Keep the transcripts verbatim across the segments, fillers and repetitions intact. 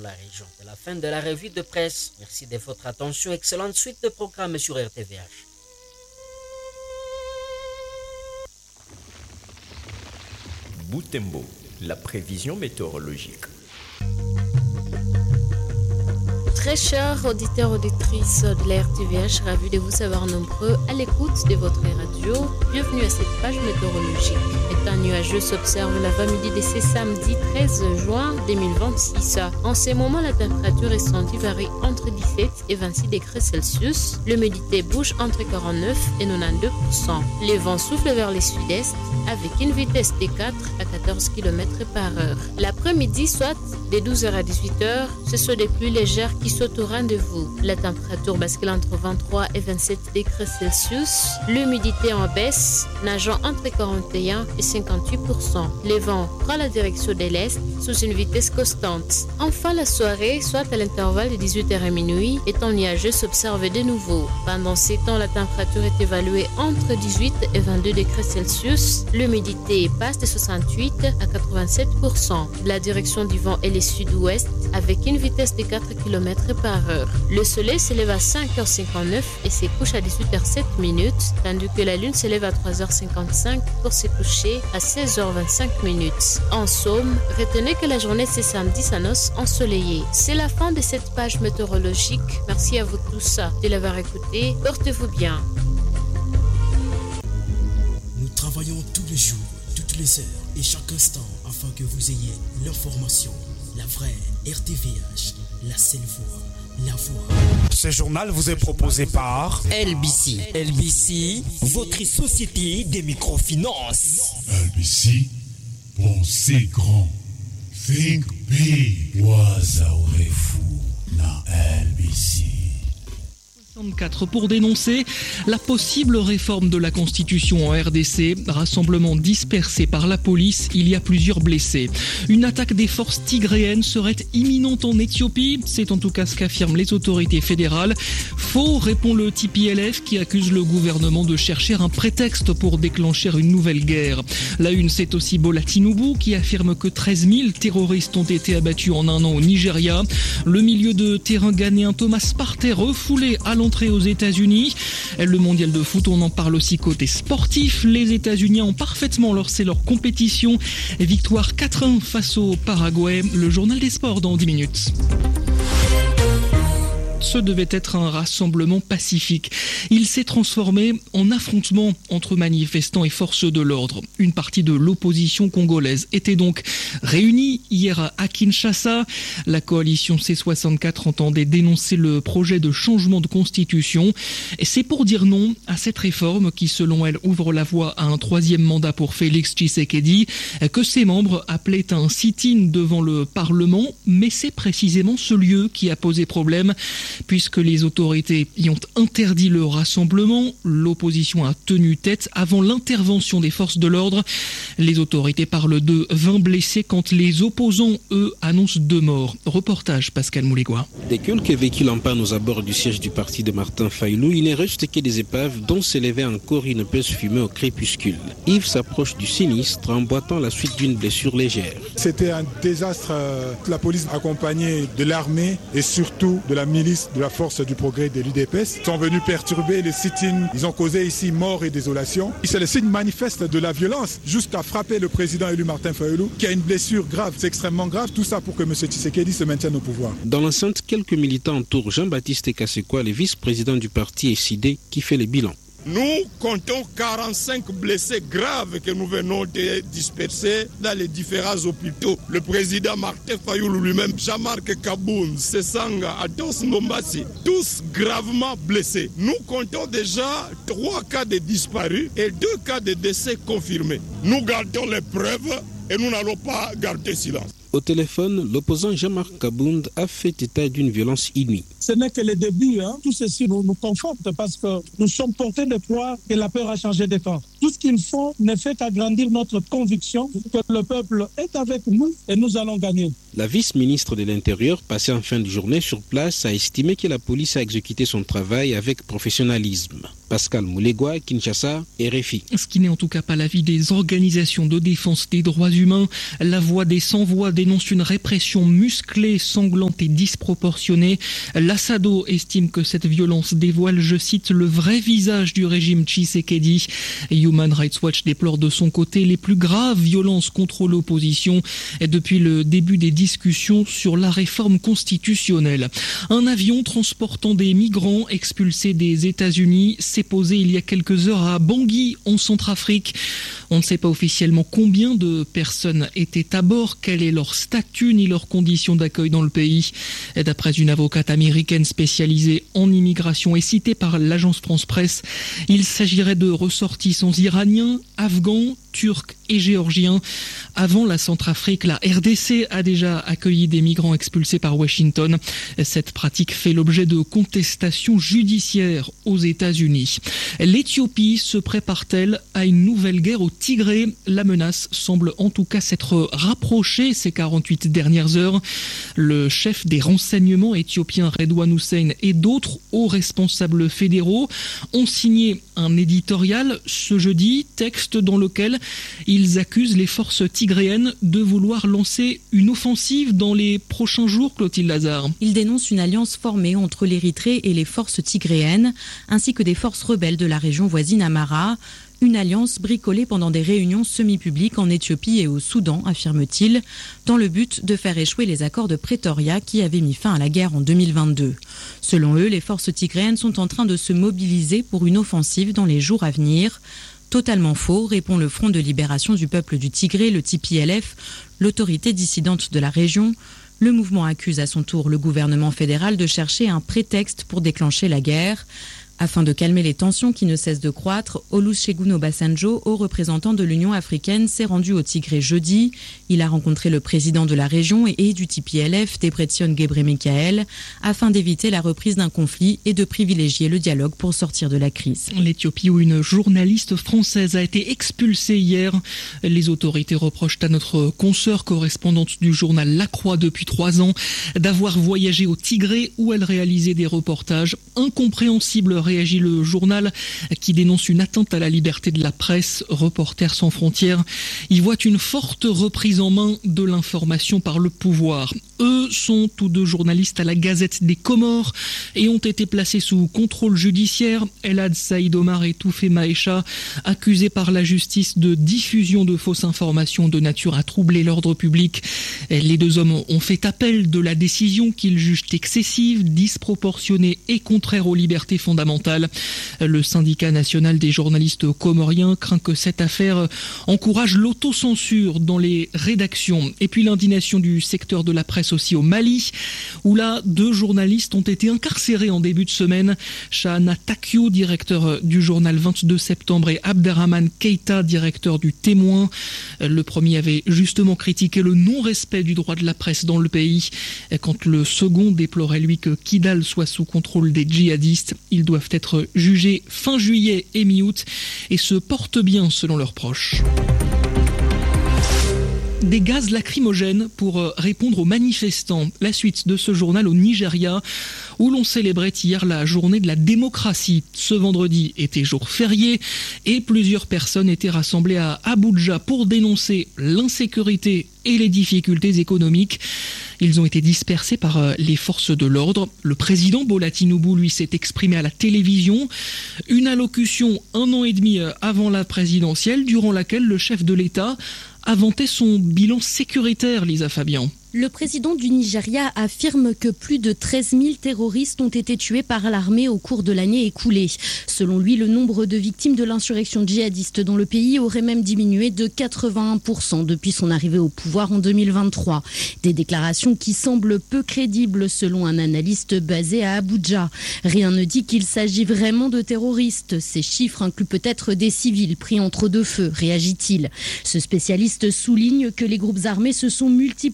la région. C'est la fin de la revue de presse. Merci de votre attention. Excellente suite de programmes sur R T V H. Butembo, la prévision météorologique. Très chers auditeurs, auditrices de la R T V H, ravis de vous savoir nombreux à l'écoute de votre radio. Bienvenue à cette page météorologique. État nuageux s'observe l'avant-midi de ce samedi treize juin deux mille vingt-six. En ce moment, la température ressentie varie entre dix-sept et vingt-six degrés Celsius. L'humidité bouge entre quarante-neuf et quatre-vingt-douze pour cent. Les vents soufflent vers le sud-est avec une vitesse de quatre à quatorze kilomètres par heure. L'après-midi, soit de douze heures à dix-huit heures, ce sont des pluies légères qui sont au rendez-vous. La température bascule entre vingt-trois et vingt-sept degrés Celsius. L'humidité en baisse, nageant entre quarante et un et cinquante-huit pour cent. Les vents prennent la direction de l'est sous une vitesse constante. Enfin, la soirée, soit à l'intervalle de dix-huit heures à minuit, étant nuageux s'observe de nouveau. Pendant ces temps, la température est évaluée entre dix-huit et vingt-deux degrés Celsius. L'humidité passe de soixante-huit à quatre-vingt-sept pour cent. La direction du vent est le sud-ouest avec une vitesse de quatre kilomètres par heure. Le soleil s'élève à cinq heures cinquante-neuf et se couche à dix-huit heures sept minutes, tandis que la lune s'élève à trois heures cinquante-cinq pour se coucher à seize heures vingt-cinq minutes. En somme, retenez que la journée de ce samedi s'annonce ensoleillée. C'est la fin de cette page météorologique. Merci à vous tous de l'avoir écouté. Portez-vous bien. Nous travaillons tous les jours, toutes les heures et chaque instant afin que vous ayez l'information, la vraie R T V H, la seule voix, la voix. Ce journal vous est proposé par L B C. L B C, votre société des microfinances. L B C, pensez grand. Think big. Wazaourefu na L B C. soixante-quatre pour dénoncer la possible réforme de la Constitution en R D C. Rassemblement dispersé par la police, il y a plusieurs blessés. Une attaque des forces tigréennes serait imminente en Éthiopie. C'est en tout cas ce qu'affirment les autorités fédérales. Faux, répond le T P L F qui accuse le gouvernement de chercher un prétexte pour déclencher une nouvelle guerre. La une, c'est aussi Bola Tinubu qui affirme que treize mille terroristes ont été abattus en un an au Nigeria. Le milieu de terrain ghanéen Thomas Partey refoulé à l'entrée aux États-Unis. Le mondial de foot, on en parle aussi côté sportif. Les États-Unis ont parfaitement lancé leur compétition. Victoire quatre un face au Paraguay. Le journal des sports dans dix minutes. Ce devait être un rassemblement pacifique. Il s'est transformé en affrontement entre manifestants et forces de l'ordre. Une partie de l'opposition congolaise était donc réunie hier à Kinshasa. La coalition C soixante-quatre entendait dénoncer le projet de changement de constitution. Et c'est pour dire non à cette réforme qui, selon elle, ouvre la voie à un troisième mandat pour Félix Tshisekedi, que ses membres appelaient un sit-in devant le Parlement. Mais c'est précisément ce lieu qui a posé problème, puisque les autorités y ont interdit le rassemblement. L'opposition a tenu tête avant l'intervention des forces de l'ordre. Les autorités parlent de vingt blessés quand les opposants, eux, annoncent deux morts. Reportage Pascal Mouligua. Des quelques véhicules en panne aux abords du siège du parti de Martin Fayulu, il n'est resté que des épaves dont s'élevait encore une épaisse fumée au crépuscule. Yves s'approche du sinistre en boitant la suite d'une blessure légère. C'était un désastre. La police accompagnée de l'armée et surtout de la milice de la force du progrès de l'U D P S sont venus perturber le sit-in. Ils ont causé ici mort et désolation. C'est le signe manifeste de la violence jusqu'à frapper le président élu Martin Fayulu qui a une blessure grave. C'est extrêmement grave. Tout ça pour que M. Tshisekedi se maintienne au pouvoir. Dans l'enceinte, quelques militants entourent Jean-Baptiste Kassekwa, le vice-président du parti S I D, qui fait le bilan. Nous comptons quarante-cinq blessés graves que nous venons de disperser dans les différents hôpitaux. Le président Martin Fayulu lui-même, Jean-Marc Kaboun, Sesanga, Ados Mombasi, tous gravement blessés. Nous comptons déjà trois cas de disparus et deux cas de décès confirmés. Nous gardons les preuves et nous n'allons pas garder silence. Au téléphone, l'opposant Jean-Marc Kabound a fait état d'une violence inouïe. Ce n'est que le début, hein. Tout ceci nous, nous conforte parce que nous sommes portés de croire que la peur a changé de camp. Tout ce qu'ils font ne fait qu'agrandir notre conviction que le peuple est avec nous et nous allons gagner. La vice-ministre de l'Intérieur, passée en fin de journée sur place, a estimé que la police a exécuté son travail avec professionnalisme. Pascal Moulegua, Kinshasa, R F I. Ce qui n'est en tout cas pas l'avis des organisations de défense des droits humains. La Voix des sans-voix dénonce une répression musclée, sanglante et disproportionnée. L'Assado estime que cette violence dévoile, je cite, le vrai visage du régime Tshisekedi. Human Rights Watch déplore de son côté les plus graves violences contre l'opposition depuis le début des discussions sur la réforme constitutionnelle. Un avion transportant des migrants expulsés des États-Unis s'est posé il y a quelques heures à Bangui, en Centrafrique. On ne sait pas officiellement combien de personnes étaient à bord, quel est leur statut ni leurs conditions d'accueil dans le pays. D'après une avocate américaine spécialisée en immigration et citée par l'agence France-Presse, il s'agirait de ressortissants iraniens, afghans, turcs et géorgiens. Avant la Centrafrique, la R D C a déjà accueilli des migrants expulsés par Washington. Cette pratique fait l'objet de contestations judiciaires aux États-Unis. L'Éthiopie se prépare-t-elle à une nouvelle guerre au Tigré? La menace semble en tout cas s'être rapprochée ces quarante-huit dernières heures. Le chef des renseignements éthiopiens Redouane Hussein et d'autres hauts responsables fédéraux ont signé un éditorial ce jeudi, texte dans lequel ils accusent les forces tigréennes de vouloir lancer une offensive dans les prochains jours, Clotilde Lazare. Ils dénoncent une alliance formée entre l'Érythrée et les forces tigréennes, ainsi que des forces rebelles de la région voisine Amhara. Une alliance bricolée pendant des réunions semi-publiques en Éthiopie et au Soudan, affirme-t-il, dans le but de faire échouer les accords de Pretoria qui avaient mis fin à la guerre en deux mille vingt-deux. Selon eux, les forces tigréennes sont en train de se mobiliser pour une offensive dans les jours à venir. Totalement faux, répond le Front de libération du peuple du Tigré, le T P L F, l'autorité dissidente de la région. Le mouvement accuse à son tour le gouvernement fédéral de chercher un prétexte pour déclencher la guerre. Afin de calmer les tensions qui ne cessent de croître, Olusegun Obasanjo, haut représentant de l'Union africaine, s'est rendu au Tigré jeudi. Il a rencontré le président de la région et du T P L F, Debretsion Gebremichael, afin d'éviter la reprise d'un conflit et de privilégier le dialogue pour sortir de la crise. L'Éthiopie, où une journaliste française a été expulsée hier. Les autorités reprochent à notre consoeur correspondante du journal La Croix depuis trois ans d'avoir voyagé au Tigré où elle réalisait des reportages incompréhensibles, réagit le journal qui dénonce une atteinte à la liberté de la presse. Reporters sans frontières y voient une forte reprise en main de l'information par le pouvoir. Eux sont tous deux journalistes à la Gazette des Comores et ont été placés sous contrôle judiciaire. Elad Saïd Omar et Toufé Maïcha, accusés par la justice de diffusion de fausses informations de nature à troubler l'ordre public. Les deux hommes ont fait appel de la décision qu'ils jugent excessive, disproportionnée et contraire aux libertés fondamentales. Le syndicat national des journalistes comoriens craint que cette affaire encourage l'autocensure dans les rédactions. Et puis l'indignation du secteur de la presse aussi au Mali, où là, deux journalistes ont été incarcérés en début de semaine. Shahana Takio, directeur du journal vingt-deux septembre, et Abderrahman Keita, directeur du Témoin. Le premier avait justement critiqué le non-respect du droit de la presse dans le pays, quand le second déplorait, lui, que Kidal soit sous contrôle des djihadistes. Ils doivent être jugés fin juillet et mi-août et se portent bien selon leurs proches. Des gaz lacrymogènes pour répondre aux manifestants. La suite de ce journal au Nigeria, où l'on célébrait hier la journée de la démocratie. Ce vendredi était jour férié et plusieurs personnes étaient rassemblées à Abuja pour dénoncer l'insécurité et les difficultés économiques. Ils ont été dispersés par les forces de l'ordre. Le président Bola Tinubu, lui, s'est exprimé à la télévision. Une allocution un an et demi avant la présidentielle, durant laquelle le chef de l'État a vanté son bilan sécuritaire, Lisa Fabian. Le président du Nigeria affirme que plus de treize mille terroristes ont été tués par l'armée au cours de l'année écoulée. Selon lui, le nombre de victimes de l'insurrection djihadiste dans le pays aurait même diminué de quatre-vingt-un pour cent depuis son arrivée au pouvoir en deux mille vingt-trois. Des déclarations qui semblent peu crédibles selon un analyste basé à Abuja. Rien ne dit qu'il s'agit vraiment de terroristes. Ces chiffres incluent peut-être des civils pris entre deux feux, réagit-il. Ce spécialiste souligne que les groupes armés se sont multipliés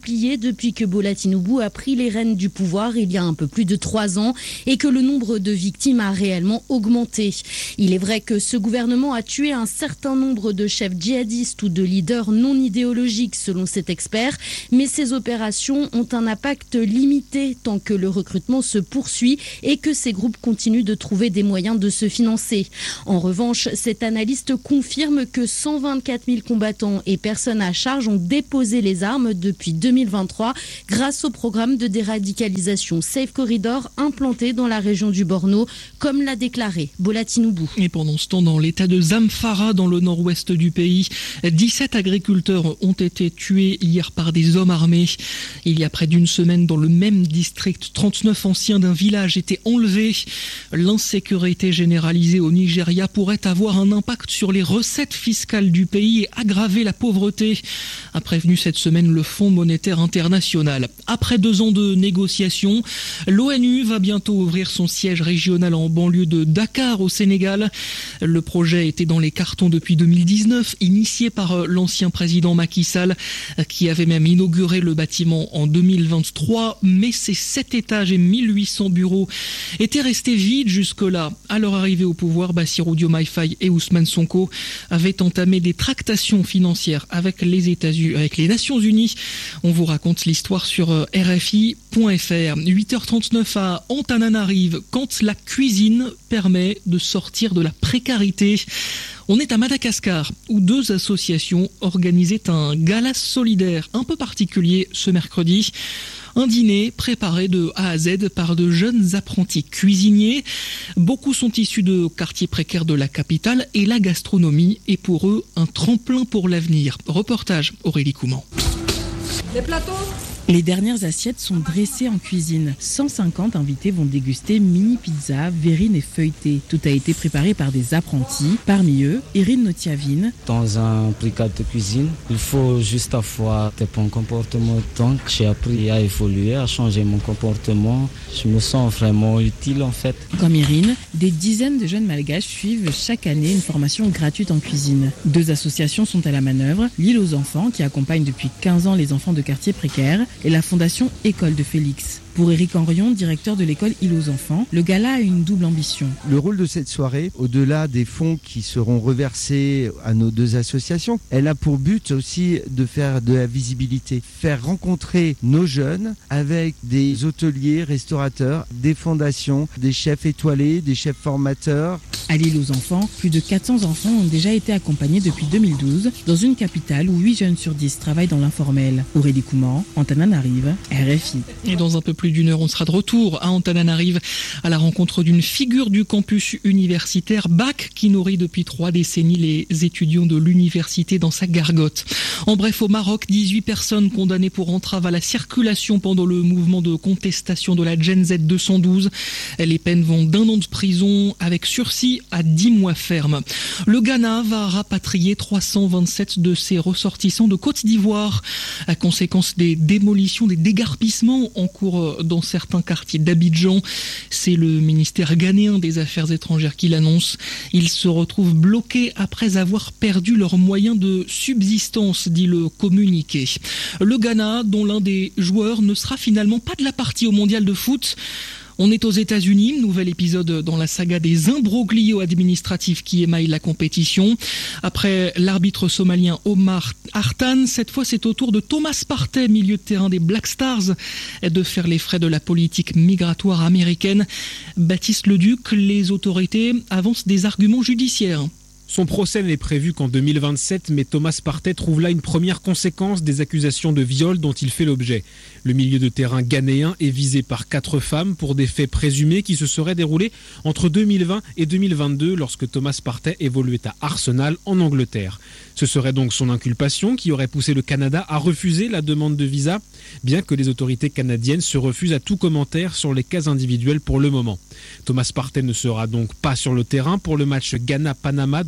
depuis que Bola Tinubu a pris les rênes du pouvoir il y a un peu plus de trois ans et que le nombre de victimes a réellement augmenté. Il est vrai que ce gouvernement a tué un certain nombre de chefs djihadistes ou de leaders non idéologiques selon cet expert, mais ces opérations ont un impact limité tant que le recrutement se poursuit et que ces groupes continuent de trouver des moyens de se financer. En revanche, cet analyste confirme que cent vingt-quatre mille combattants et personnes à charge ont déposé les armes depuis deux mille vingt-trois grâce au programme de déradicalisation Safe Corridor implanté dans la région du Borno, comme l'a déclaré Bola Tinubu. Et pendant ce temps, dans l'état de Zamfara, dans le nord-ouest du pays, dix-sept agriculteurs ont été tués hier par des hommes armés. Il y a près d'une semaine, dans le même district, trente-neuf anciens d'un village étaient enlevés. L'insécurité généralisée au Nigeria pourrait avoir un impact sur les recettes fiscales du pays et aggraver la pauvreté, a prévenu cette semaine le Fonds monétaire international. Après deux ans de négociations, l'ONU va bientôt ouvrir son siège régional en banlieue de Dakar au Sénégal. Le projet était dans les cartons depuis deux mille dix-neuf, initié par l'ancien président Macky Sall, qui avait même inauguré le bâtiment en deux mille vingt-trois, mais ses sept étages et mille huit cents bureaux étaient restés vides jusque-là. À leur arrivée au pouvoir, Bassirou Diomaye Faye et Ousmane Sonko avaient entamé des tractations financières avec les États-Unis, avec les Nations Unies. On vous raconte l'histoire sur R F I point F R. huit heures trente-neuf à Antananarive, quand la cuisine permet de sortir de la précarité. On est à Madagascar, où deux associations organisaient un gala solidaire un peu particulier ce mercredi. Un dîner préparé de A à Z par de jeunes apprentis cuisiniers. Beaucoup sont issus de quartiers précaires de la capitale et la gastronomie est pour eux un tremplin pour l'avenir. Reportage Aurélie Couman. Les plateaux ? Les dernières assiettes sont dressées en cuisine. cent cinquante invités vont déguster mini pizza, verrine et feuilleté. Tout a été préparé par des apprentis. Parmi eux, Irine Notiavine. Dans un brigade de cuisine, il faut juste avoir des bons comportements. Donc j'ai appris à évoluer, à changer mon comportement. Je me sens vraiment utile en fait. Comme Irine, des dizaines de jeunes malgaches suivent chaque année une formation gratuite en cuisine. Deux associations sont à la manœuvre. L'île aux enfants, qui accompagne depuis quinze ans les enfants de quartiers précaires, et la fondation École de Félix. Pour Éric Henrion, directeur de l'école Île aux enfants, le gala a une double ambition. Le rôle de cette soirée, au-delà des fonds qui seront reversés à nos deux associations, elle a pour but aussi de faire de la visibilité, faire rencontrer nos jeunes avec des hôteliers, restaurateurs, des fondations, des chefs étoilés, des chefs formateurs. À l'Île aux enfants, plus de quatre cents enfants ont déjà été accompagnés depuis deux mille douze dans une capitale où huit jeunes sur dix travaillent dans l'informel. Aurélie Couman, Antananarive, R F I. Et dans un peu plus d'une heure, on sera de retour à Antananarive à la rencontre d'une figure du campus universitaire, B A C, qui nourrit depuis trois décennies les étudiants de l'université dans sa gargote. En bref, au Maroc, dix-huit personnes condamnées pour entrave à la circulation pendant le mouvement de contestation de la Gen Z deux cent douze. Les peines vont d'un an de prison avec sursis à dix mois ferme. Le Ghana va rapatrier trois cent vingt-sept de ses ressortissants de Côte d'Ivoire à conséquence des démolitions, des dégarpissements en cours dans certains quartiers d'Abidjan. C'est le ministère ghanéen des Affaires étrangères qui l'annonce. Ils se retrouvent bloqués après avoir perdu leurs moyens de subsistance, dit le communiqué. Le Ghana, dont l'un des joueurs ne sera finalement pas de la partie au mondial de foot. On est aux États-Unis, nouvel épisode dans la saga des imbroglios administratifs qui émaillent la compétition. Après l'arbitre somalien Omar Hartan, cette fois c'est au tour de Thomas Partey, milieu de terrain des Black Stars, de faire les frais de la politique migratoire américaine. Baptiste Leduc, les autorités avancent des arguments judiciaires. Son procès n'est prévu qu'en deux mille vingt-sept, mais Thomas Partey trouve là une première conséquence des accusations de viol dont il fait l'objet. Le milieu de terrain ghanéen est visé par quatre femmes pour des faits présumés qui se seraient déroulés entre deux mille vingt et deux mille vingt-deux lorsque Thomas Partey évoluait à Arsenal en Angleterre. Ce serait donc son inculpation qui aurait poussé le Canada à refuser la demande de visa, bien que les autorités canadiennes se refusent à tout commentaire sur les cas individuels pour le moment. Thomas Partey ne sera donc pas sur le terrain pour le match Ghana-Panama de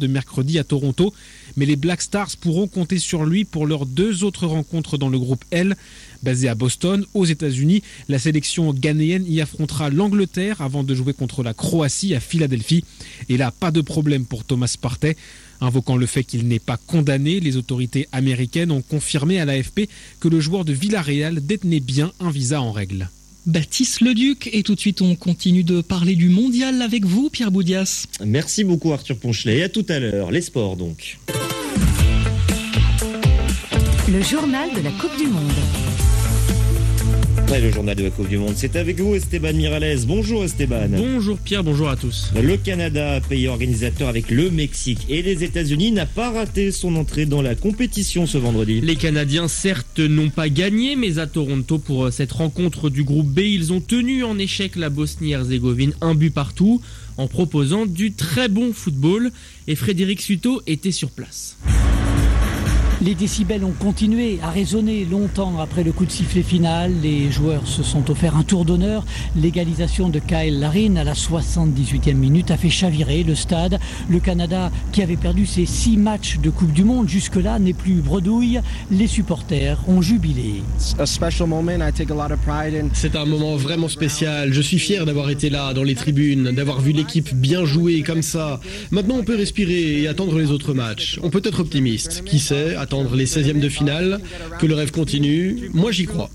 mercredi à Toronto. Mais les Black Stars pourront compter sur lui pour leurs deux autres rencontres dans le groupe L. Basé à Boston, aux États-Unis, la sélection ghanéenne y affrontera l'Angleterre avant de jouer contre la Croatie à Philadelphie. Et là, pas de problème pour Thomas Partey. Invoquant le fait qu'il n'est pas condamné, les autorités américaines ont confirmé à l'A F P que le joueur de Villarreal détenait bien un visa en règle. Baptiste Leduc, et tout de suite on continue de parler du mondial avec vous, Pierre Boudias. Merci beaucoup Arthur Ponchelet, et à tout à l'heure, les sports donc. Le journal de la Coupe du Monde. Ouais, le journal de la Coupe du Monde, c'est avec vous Esteban Miralles. Bonjour Esteban. Bonjour Pierre, bonjour à tous. Le Canada, pays organisateur avec le Mexique et les États-Unis, n'a pas raté son entrée dans la compétition ce vendredi. Les Canadiens certes n'ont pas gagné, mais à Toronto pour cette rencontre du groupe B, ils ont tenu en échec la Bosnie-Herzégovine, un but partout, en proposant du très bon football, et Frédéric Suto était sur place. Les décibels ont continué à résonner longtemps après le coup de sifflet final. Les joueurs se sont offerts un tour d'honneur. L'égalisation de Kyle Larin à la soixante-dix-huitième minute a fait chavirer le stade. Le Canada, qui avait perdu ses six matchs de Coupe du Monde jusque-là, n'est plus bredouille. Les supporters ont jubilé. C'est un moment vraiment spécial. Je suis fier d'avoir été là, dans les tribunes, d'avoir vu l'équipe bien jouer comme ça. Maintenant, on peut respirer et attendre les autres matchs. On peut être optimiste. Qui sait, attendre les seizièmes de finale, que le rêve continue. Moi, j'y crois.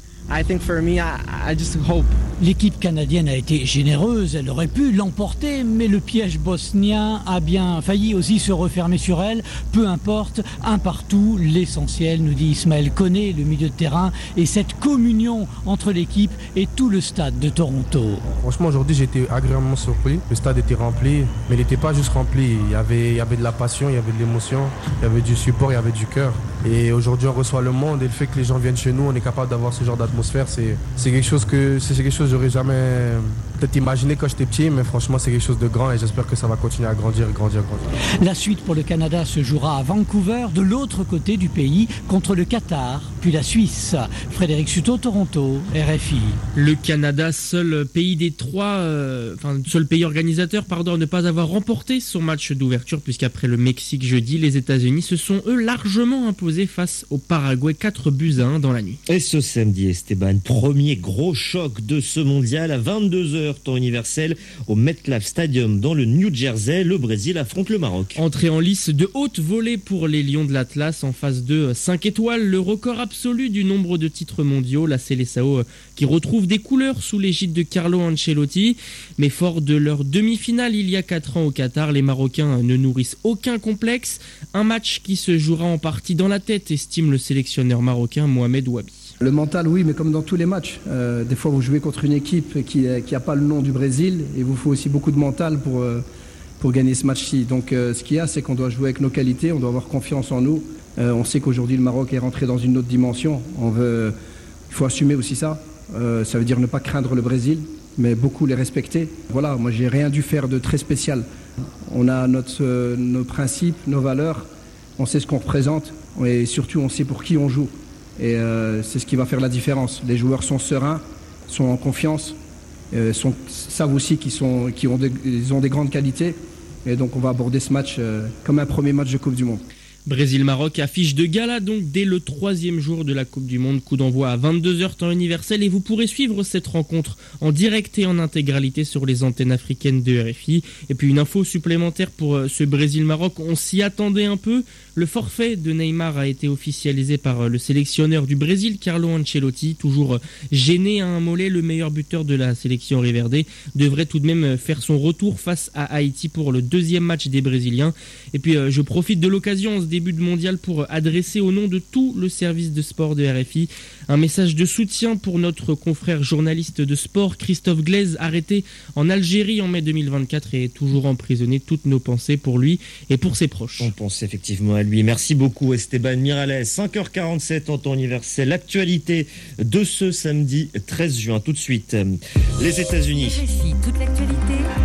L'équipe canadienne a été généreuse, elle aurait pu l'emporter, mais le piège bosnien a bien failli aussi se refermer sur elle. Peu importe, un partout, l'essentiel, nous dit Ismaël Koné, le milieu de terrain, et cette communion entre l'équipe et tout le stade de Toronto. Franchement, aujourd'hui, j'ai été agréablement surpris. Le stade était rempli, mais il n'était pas juste rempli. Il y avait, il y avait de la passion, il y avait de l'émotion, il y avait du support, il y avait du cœur. Et aujourd'hui, on reçoit le monde, et le fait que les gens viennent chez nous, on est capable d'avoir ce genre d'atmosphère. C'est, c'est quelque chose que c'est quelque chose que j'aurais jamais peut-être imaginé quand j'étais petit, mais franchement c'est quelque chose de grand et j'espère que ça va continuer à grandir, grandir, grandir. La suite pour le Canada se jouera à Vancouver, de l'autre côté du pays, contre le Qatar, puis la Suisse. Frédéric Suto, Toronto, R F I. Le Canada, seul pays des trois, euh, enfin seul pays organisateur, pardon, à ne pas avoir remporté son match d'ouverture, puisqu'après le Mexique jeudi, les États-Unis se sont eux largement imposés face au Paraguay, quatre buts à un dans la nuit. Et ce samedi, Esteban, premier gros choc de ce mondial à vingt-deux heures temps universel au MetLife Stadium dans le New Jersey. Le Brésil affronte le Maroc. Entrée en lice de haute volée pour les Lions de l'Atlas en phase de cinq étoiles, le record absolu du nombre de titres mondiaux. La Seleção qui retrouve des couleurs sous l'égide de Carlo Ancelotti, mais fort de leur demi-finale il y a quatre ans au Qatar, les Marocains ne nourrissent aucun complexe. Un match qui se jouera en partie dans la tête, estime le sélectionneur marocain Mohamed Ouabi. Le mental, oui, mais comme dans tous les matchs. Euh, des fois, vous jouez contre une équipe qui n'a pas le nom du Brésil et il vous faut aussi beaucoup de mental pour, euh, pour gagner ce match-ci. Donc, euh, ce qu'il y a, c'est qu'on doit jouer avec nos qualités, on doit avoir confiance en nous. Euh, on sait qu'aujourd'hui, le Maroc est rentré dans une autre dimension. On veut, il faut assumer aussi ça. Euh, ça veut dire ne pas craindre le Brésil, mais beaucoup les respecter. Voilà, moi, j'ai rien dû faire de très spécial. On a notre, euh, nos principes, nos valeurs, on sait ce qu'on représente et surtout, on sait pour qui on joue. Et euh, c'est ce qui va faire la différence. Les joueurs sont sereins, sont en confiance, euh, sont, savent aussi qu'ils, sont, qu'ils ont, des, ils ont des grandes qualités. Et donc on va aborder ce match euh, comme un premier match de Coupe du Monde. Brésil-Maroc, affiche de gala donc dès le troisième jour de la Coupe du Monde. Coup d'envoi à vingt-deux heures temps universel et vous pourrez suivre cette rencontre en direct et en intégralité sur les antennes africaines de R F I. Et puis une info supplémentaire pour ce Brésil-Maroc, on s'y attendait un peu. Le forfait de Neymar a été officialisé par le sélectionneur du Brésil, Carlo Ancelotti. Toujours gêné à un mollet, le meilleur buteur de la sélection riverdée devrait tout de même faire son retour face à Haïti pour le deuxième match des Brésiliens. Et puis je profite de l'occasion en ce début de mondial pour adresser au nom de tout le service de sport de R F I un message de soutien pour notre confrère journaliste de sport Christophe Glaise, arrêté en Algérie en mai deux mille vingt-quatre et toujours emprisonné. Toutes nos pensées pour lui et pour ses proches. On pense effectivement à lui. Merci beaucoup Esteban Miralles. cinq heures quarante-sept en temps universel. L'actualité de ce samedi treize juin. Tout de suite, les États-Unis. Toute l'actualité. Pierre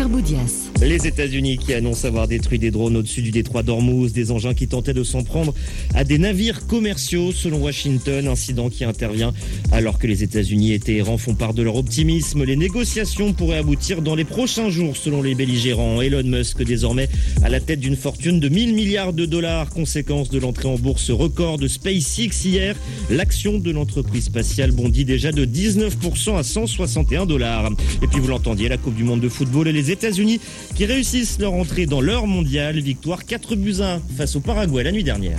Pierre Boudias. Les États-Unis qui annoncent avoir détruit des drones au-dessus du détroit d'Ormuz, des engins qui tentaient de s'en prendre à des navires commerciaux selon Washington, incident qui intervient alors que les États-Unis et Téhéran font part de leur optimisme. Les négociations pourraient aboutir dans les prochains jours selon les belligérants. Elon Musk désormais à la tête d'une fortune de mille milliards de dollars, conséquence de l'entrée en bourse record de SpaceX hier. L'action de l'entreprise spatiale bondit déjà de dix-neuf pour cent à cent soixante et un dollars. Et puis vous l'entendiez, la Coupe du Monde de football et les États-Unis qui réussissent leur entrée dans l'heure mondiale. Victoire quatre buts à un face au Paraguay la nuit dernière.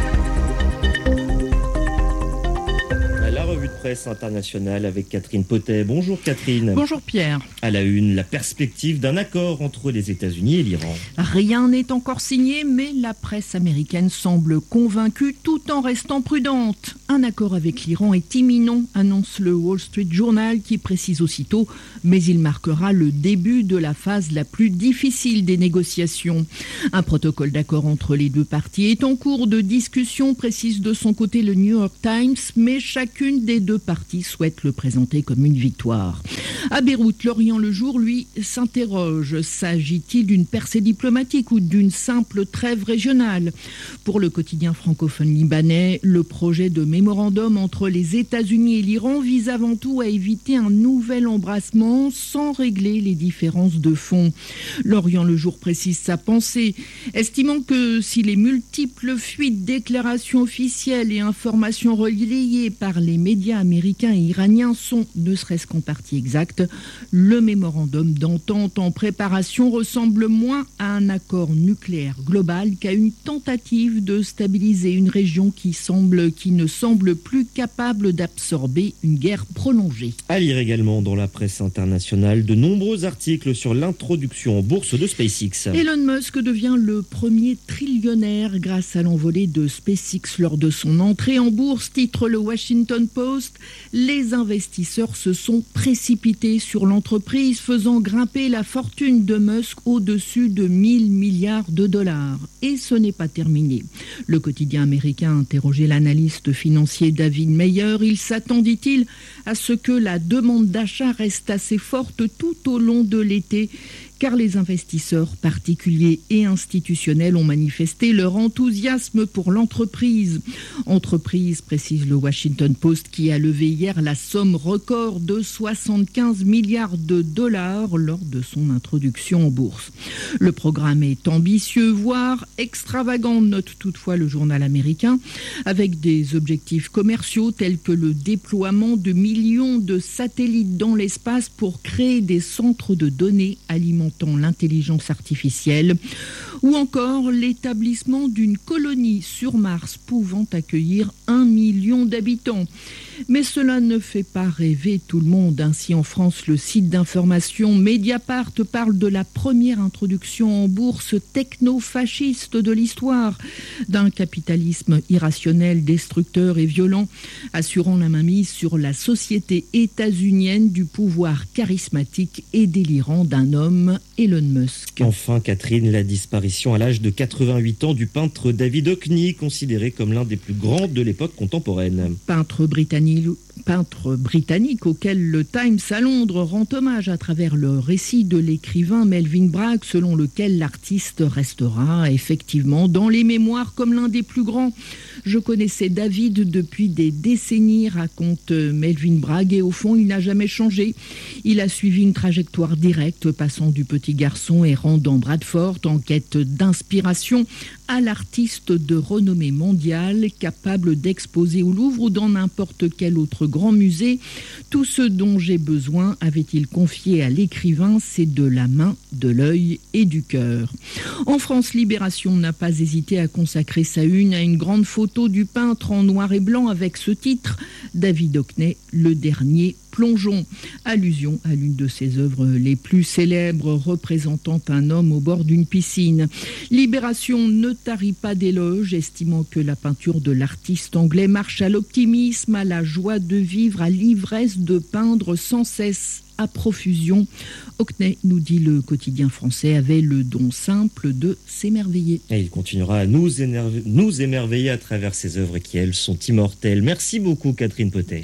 La revue de presse internationale avec Catherine Potet. Bonjour Catherine. Bonjour Pierre. À la une, la perspective d'un accord entre les États-Unis et l'Iran. Rien n'est encore signé, mais la presse américaine semble convaincue tout en restant prudente. Un accord avec l'Iran est imminent, annonce le Wall Street Journal qui précise aussitôt, mais il marquera le début de la phase la plus difficile des négociations. Un protocole d'accord entre les deux parties est en cours de discussion, précise de son côté le New York Times, mais chacune des deux parties souhaite le présenter comme une victoire. À Beyrouth, l'Orient le jour, lui, s'interroge. S'agit-il d'une percée diplomatique ou d'une simple trêve régionale ? Pour le quotidien francophone libanais, le projet de mémorandum entre les États-Unis et l'Iran vise avant tout à éviter un nouvel embrassement sans régler les différences de fond. L'Orient le jour précise sa pensée, estimant que si les multiples fuites, déclarations officielles et informations relayées par les médias américains et iraniens sont, ne serait-ce qu'en partie exactes, le mémorandum d'entente en préparation ressemble moins à un accord nucléaire global qu'à une tentative de stabiliser une région qui semble, qui ne semble plus capable d'absorber une guerre prolongée. À lire également dans la presse internationale de nombreux articles sur l'introduction en bourse de SpaceX. Elon Musk devient le premier trillionnaire grâce à l'envolée de SpaceX lors de son entrée en bourse, titre le Washington Post. Les investisseurs se sont précipités sur l'entreprise, faisant grimper la fortune de Musk au-dessus de mille milliards de dollars. Et ce n'est pas terminé. Le quotidien américain a interrogé l'analyste financier David Meyer. Il s'attend, dit-il, à ce que la demande d'achat reste assez forte tout au long de l'été, car les investisseurs particuliers et institutionnels ont manifesté leur enthousiasme pour l'entreprise. Entreprise, précise le Washington Post, qui a levé hier la somme record de soixante-quinze milliards de dollars lors de son introduction en bourse. Le programme est ambitieux, voire extravagant, note toutefois le journal américain, avec des objectifs commerciaux tels que le déploiement de millions de satellites dans l'espace pour créer des centres de données alimentant l'intelligence artificielle, ou encore l'établissement d'une colonie sur Mars pouvant accueillir un million d'habitants. Mais cela ne fait pas rêver tout le monde. Ainsi, en France, le site d'information Mediapart parle de la première introduction en bourse techno-fasciste de l'histoire, d'un capitalisme irrationnel, destructeur et violent, assurant la mainmise sur la société états-unienne du pouvoir charismatique et délirant d'un homme, Elon Musk. Enfin, Catherine, la disparition à l'âge de quatre-vingt-huit ans du peintre David Hockney, considéré comme l'un des plus grands de l'époque contemporaine. Peintre britannique, peintre britannique auquel le Times à Londres rend hommage à travers le récit de l'écrivain Melvyn Bragg, selon lequel l'artiste restera effectivement dans les mémoires comme l'un des plus grands. Je connaissais David depuis des décennies, raconte Melvyn Bragg, et au fond, il n'a jamais changé. Il a suivi une trajectoire directe, passant du petit garçon errant dans Bradford en quête d'inspiration à l'artiste de renommée mondiale, capable d'exposer au Louvre ou dans n'importe quel autre grand musée. Tout ce dont j'ai besoin, avait-il confié à l'écrivain, c'est de la main, de l'œil et du cœur. En France, Libération n'a pas hésité à consacrer sa une à une grande photo du peintre en noir et blanc avec ce titre, David Hockney, le dernier plongeon. Allusion à l'une de ses œuvres les plus célèbres représentant un homme au bord d'une piscine. Libération ne tarit pas d'éloges, estimant que la peinture de l'artiste anglais marche à l'optimisme, à la joie de vivre, à l'ivresse de peindre sans cesse, à profusion. Hockney, nous dit le quotidien français, avait le don simple de s'émerveiller. Et il continuera à nous, énerve... nous émerveiller à travers ses œuvres qui, elles, sont immortelles. Merci beaucoup, Catherine Potet.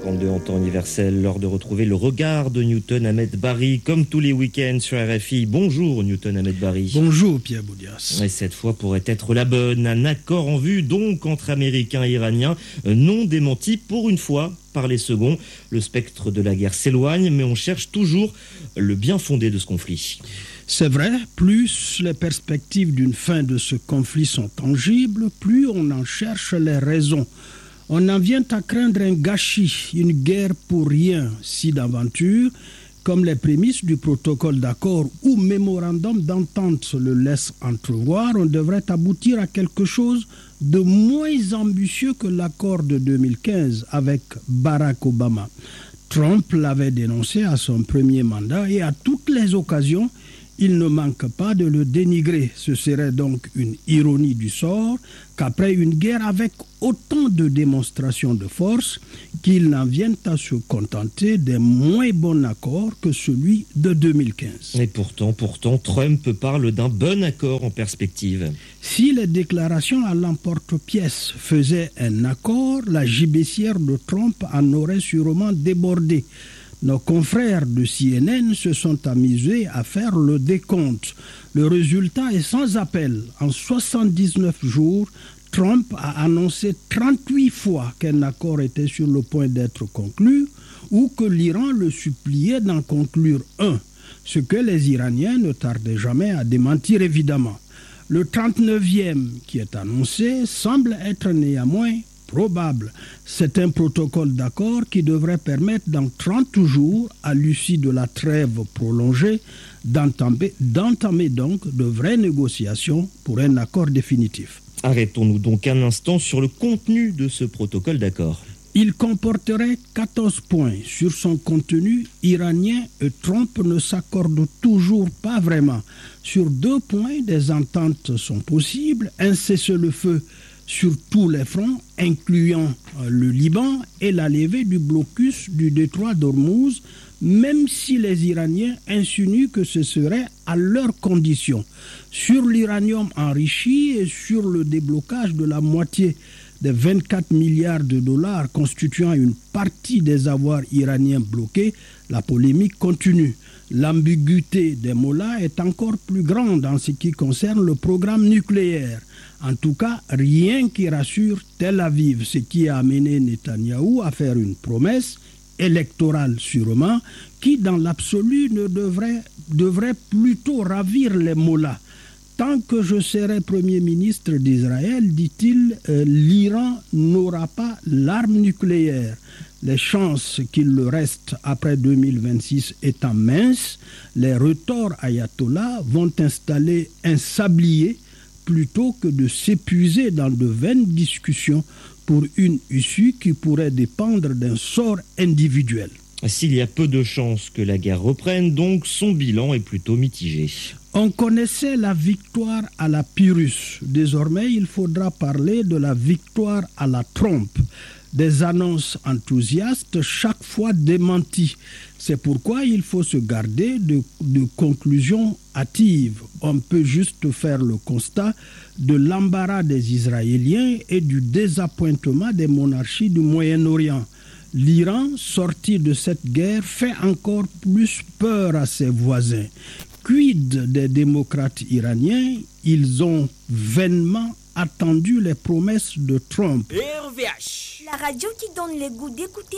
cinquante-deux en temps universel. L'heure de retrouver le regard de Newton Ahmed Barry, comme tous les week-ends sur R F I. Bonjour Newton Ahmed Barry. Bonjour Pierre Boudias. Et cette fois pourrait être la bonne. Un accord en vue donc entre Américains et Iraniens, non démenti pour une fois par les seconds. Le spectre de la guerre s'éloigne, mais on cherche toujours le bien fondé de ce conflit. C'est vrai, plus les perspectives d'une fin de ce conflit sont tangibles, plus on en cherche les raisons. On en vient à craindre un gâchis, une guerre pour rien, si d'aventure, comme les prémices du protocole d'accord ou mémorandum d'entente le laissent entrevoir, on devrait aboutir à quelque chose de moins ambitieux que l'accord de deux mille quinze avec Barack Obama. Trump l'avait dénoncé à son premier mandat et à toutes les occasions, il ne manque pas de le dénigrer. Ce serait donc une ironie du sort qu'après une guerre avec autant de démonstrations de force, qu'il n'en vienne à se contenter d'un moins bon accord que celui de deux mille quinze. Et pourtant, pourtant, Trump parle d'un bon accord en perspective. Si les déclarations à l'emporte-pièce faisaient un accord, la gibecière de Trump en aurait sûrement débordé. Nos confrères de C N N se sont amusés à faire le décompte. Le résultat est sans appel. En soixante-dix-neuf jours, Trump a annoncé trente-huit fois qu'un accord était sur le point d'être conclu ou que l'Iran le suppliait d'en conclure un, ce que les Iraniens ne tardaient jamais à démentir évidemment. Le trente-neuvième qui est annoncé semble être néanmoins probable. C'est un protocole d'accord qui devrait permettre dans trente jours, à l'issue de la trêve prolongée, d'entamer, d'entamer donc de vraies négociations pour un accord définitif. Arrêtons-nous donc un instant sur le contenu de ce protocole d'accord. Il comporterait quatorze points. Sur son contenu, Iranien et Trump ne s'accordent toujours pas vraiment. Sur deux points, des ententes sont possibles. Un cessez-le-feu sur tous les fronts, incluant le Liban et la levée du blocus du détroit d'Ormuz, même si les Iraniens insinuent que ce serait à leurs conditions. Sur l'uranium enrichi et sur le déblocage de la moitié des vingt-quatre milliards de dollars constituant une partie des avoirs iraniens bloqués, la polémique continue. L'ambiguïté des mollahs est encore plus grande en ce qui concerne le programme nucléaire. En tout cas, rien qui rassure Tel Aviv, ce qui a amené Netanyahou à faire une promesse électorale sûrement, qui dans l'absolu ne devrait, devrait plutôt ravir les mollahs. Tant que je serai Premier ministre d'Israël, dit-il, euh, l'Iran n'aura pas l'arme nucléaire. Les chances qu'il le reste après deux mille vingt-six étant minces, les retors ayatollahs vont installer un sablier plutôt que de s'épuiser dans de vaines discussions pour une issue qui pourrait dépendre d'un sort individuel. S'il y a peu de chances que la guerre reprenne, donc son bilan est plutôt mitigé. On connaissait la victoire à la Pyrrhus. Désormais, il faudra parler de la victoire à la trompe. Des annonces enthousiastes chaque fois démenties. C'est pourquoi il faut se garder de, de conclusions hâtives. On peut juste faire le constat de l'embarras des Israéliens et du désappointement des monarchies du Moyen-Orient. L'Iran, sorti de cette guerre, fait encore plus peur à ses voisins. Quid des démocrates iraniens? Ils ont vainement attendu les promesses de Trump. R V H, la radio qui donne le goût d'écouter